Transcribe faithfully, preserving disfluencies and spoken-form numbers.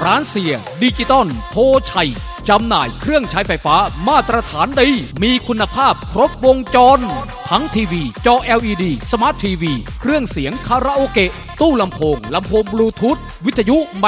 ร้านเสียดิจิตอลโพชัยจำหน่ายเครื่องใช้ไฟฟ้ามาตรฐานดีมีคุณภาพครบวงจรทั้งทีวีจอ แอล อี ดี สมาร์ททีวีเครื่องเสียงคาราโอเกะตู้ลำโพงลำโพงบลูทูธวิทยุไม